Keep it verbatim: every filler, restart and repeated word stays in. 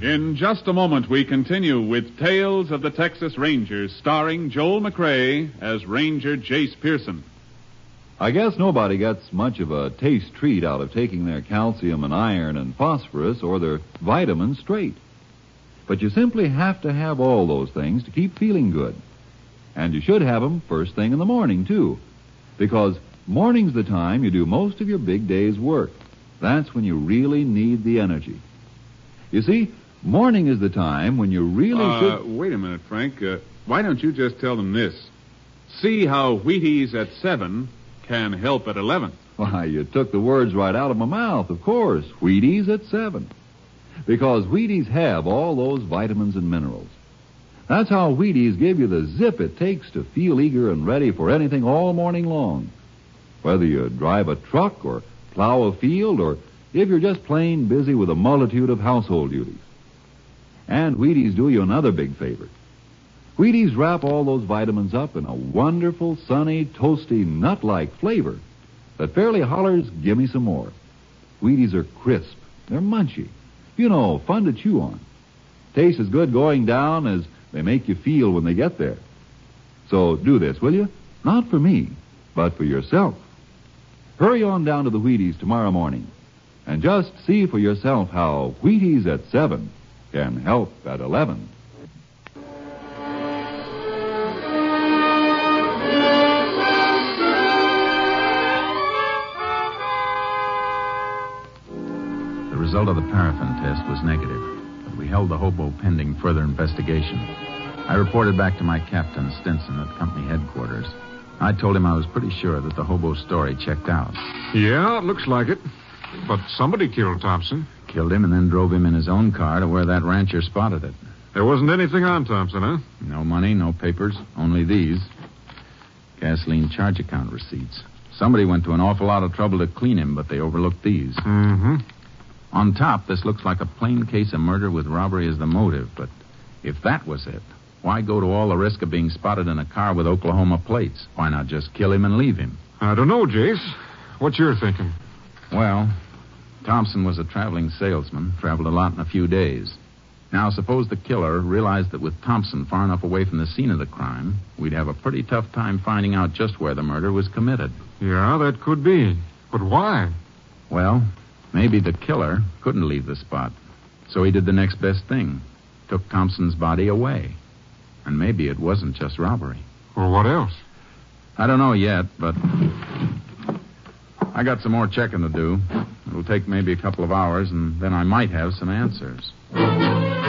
In just a moment, we continue with Tales of the Texas Rangers, starring Joel McRae as Ranger Jace Pearson. I guess nobody gets much of a taste treat out of taking their calcium and iron and phosphorus or their vitamins straight. But you simply have to have all those things to keep feeling good. And you should have them first thing in the morning, too, because morning's the time you do most of your big day's work. That's when you really need the energy. You see, morning is the time when you really uh, should... Wait a minute, Frank. Uh, why don't you just tell them this? See how Wheaties at seven can help at eleven. Why, you took the words right out of my mouth, of course. Wheaties at seven. Because Wheaties have all those vitamins and minerals. That's how Wheaties give you the zip it takes to feel eager and ready for anything all morning long. Whether you drive a truck or plow a field, or if you're just plain busy with a multitude of household duties. And Wheaties do you another big favor. Wheaties wrap all those vitamins up in a wonderful, sunny, toasty, nut-like flavor that fairly hollers, give me some more. Wheaties are crisp. They're munchy. You know, fun to chew on. Taste as good going down as they make you feel when they get there. So do this, will you? Not for me, but for yourself. Hurry on down to the Wheaties tomorrow morning and just see for yourself how Wheaties at seven can help at eleven. The result of the paraffin test was negative, but we held the hobo pending further investigation. I reported back to my captain, Stinson, at company headquarters. I told him I was pretty sure that the hobo's story checked out. Yeah, it looks like it. But somebody killed Thompson. Killed him and then drove him in his own car to where that rancher spotted it. There wasn't anything on Thompson, huh? No money, no papers, only these. Gasoline charge account receipts. Somebody went to an awful lot of trouble to clean him, but they overlooked these. Mm-hmm. On top, this looks like a plain case of murder with robbery as the motive, but if that was it, why go to all the risk of being spotted in a car with Oklahoma plates? Why not just kill him and leave him? I don't know, Jace. What's your thinking? Well, Thompson was a traveling salesman, traveled a lot in a few days. Now, suppose the killer realized that with Thompson far enough away from the scene of the crime, we'd have a pretty tough time finding out just where the murder was committed. Yeah, that could be. But why? Well, maybe the killer couldn't leave the spot. So he did the next best thing. Took Thompson's body away. And maybe it wasn't just robbery. Well, what else? I don't know yet, but I got some more checking to do. It'll take maybe a couple of hours, and then I might have some answers.